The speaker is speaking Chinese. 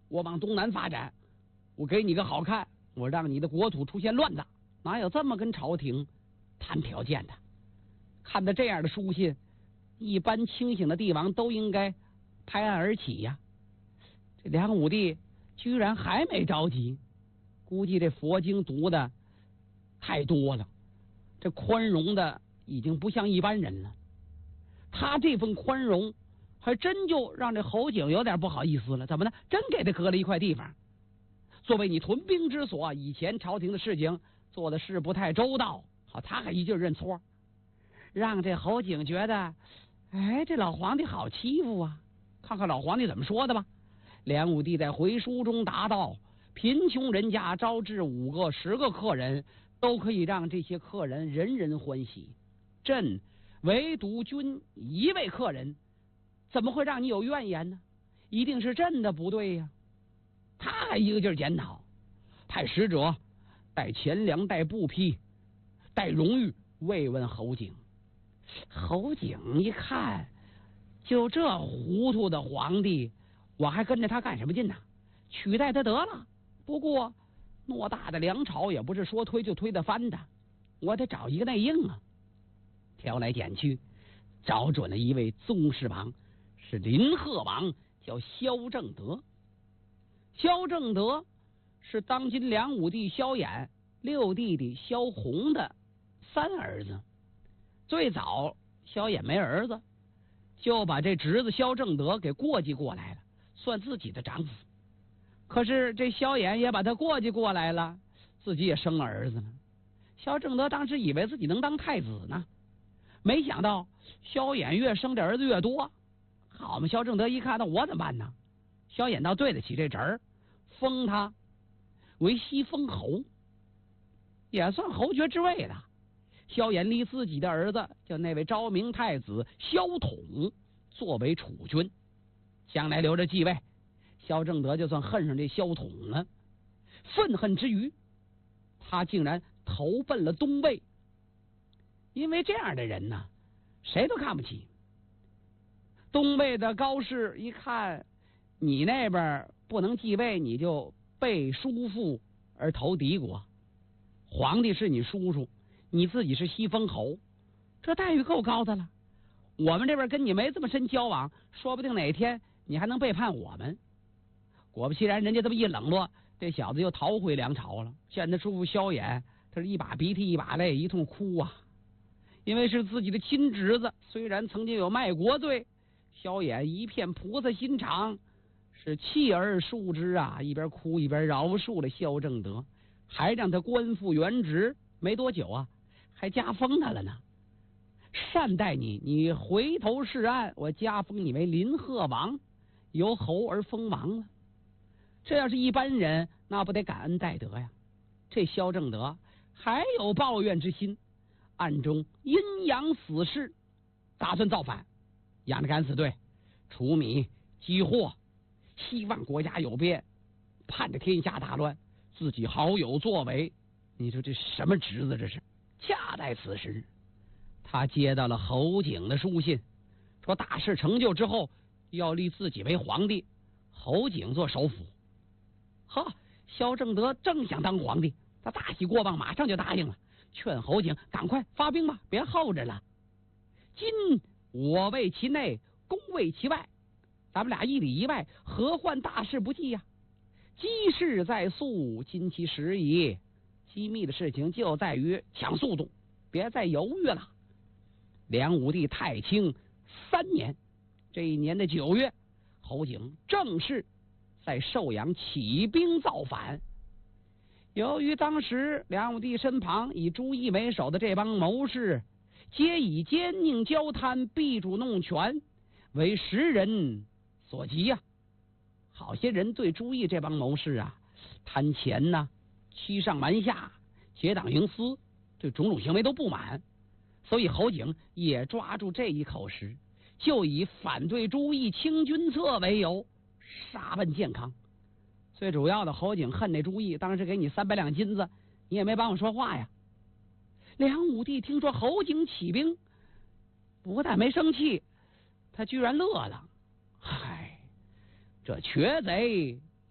我往东南发展，我给你个好看，我让你的国土出现乱子，哪有这么跟朝廷谈条件的？看到这样的书信，一般清醒的帝王都应该拍案而起呀。这梁武帝居然还没着急，估计这佛经读的太多了，这宽容的已经不像一般人了。他这份宽容还真就让这侯景有点不好意思了。怎么呢？真给他割了一块地方，作为你屯兵之所，以前朝廷的事情做的是不太周到，好，他还一劲认错，让这侯景觉得，哎，这老皇帝好欺负啊！看看老皇帝怎么说的吧。梁武帝在回书中答道：贫穷人家招致5个、10个客人，都可以让这些客人人人欢喜。朕唯独君1位客人，怎么会让你有怨言呢？一定是朕的不对呀！他还一个劲儿检讨，派使者带钱粮、带布匹、带荣誉慰问侯景。侯景一看，就这糊涂的皇帝，我还跟着他干什么劲呢？取代他得了。不过偌大的梁朝也不是说推就推得翻的，我得找一个内应啊。挑来拣去，找准了一位宗室王，是林贺王，叫萧正德。萧正德是当今梁武帝萧衍6弟弟萧宏的3儿子。最早萧衍没儿子，就把这侄子萧正德给过继过来了，算自己的长子。可是这萧衍也把他过继过来了，自己也生了儿子了。萧正德当时以为自己能当太子呢，没想到萧衍越生这儿子越多。好嘛，萧正德一看，那我怎么办呢？萧衍倒对得起这侄儿，封他为西封侯，也算侯爵之位的。萧衍立自己的儿子叫那位昭明太子萧统作为储君，将来留着继位。萧正德就算恨上这萧统了，愤恨之余，他竟然投奔了东魏。因为这样的人呢，谁都看不起。东魏的高士一看你那边不能继位，你就背叔父而投敌国，皇帝是你叔叔，你自己是西封侯，这待遇够高的了。我们这边跟你没这么深交往，说不定哪天你还能背叛我们。果不其然，人家这么一冷落，这小子又逃回梁朝了。见他叔父萧衍，他是一把鼻涕一把泪，一通哭啊。因为是自己的亲侄子，虽然曾经有卖国罪，萧衍一片菩萨心肠，是弃而恕之啊，一边哭一边饶恕了萧正德，还让他官复原职。没多久啊，还加封他了呢，善待你，你回头是岸，我加封你为林贺王，由侯而封王了。这要是一般人，那不得感恩戴德呀？这萧正德还有抱怨之心，暗中阴阳死士，打算造反，养着敢死队，除米积货，希望国家有变，盼着天下大乱，自己好有作为。你说这什么侄子？这是恰在此时，他接到了侯景的书信，说大事成就之后要立自己为皇帝，侯景做首辅。哈，萧正德正想当皇帝，他大喜过望，马上就答应了，劝侯景赶快发兵吧，别候着了。今我为其内，公为其外，咱们俩一里一外，何患大事不济呀？机事在速，今其时矣。机密的事情就在于抢速度，别再犹豫了。梁武帝太清3年，这一年的9月，侯景正式在寿阳起兵造反。由于当时梁武帝身旁以朱熹为首的这帮谋士，皆以奸佞交贪、避主弄权为时人所急呀。好些人对朱熹这帮谋士啊，贪钱呐、欺上瞒下、结党营私，对种种行为都不满，所以侯景也抓住这一口实，就以反对朱熹清君侧为由杀奔建康。最主要的，侯景恨那朱熹，当时给你300两金子，你也没帮我说话呀。梁武帝听说侯景起兵，不但没生气，他居然乐了。嗨，这瘸贼